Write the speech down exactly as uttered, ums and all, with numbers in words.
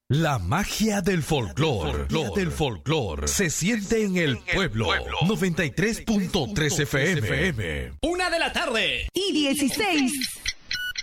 La magia del folclor, del folclor, se siente en el pueblo. noventa y tres punto tres F M. Una de la tarde y dieciséis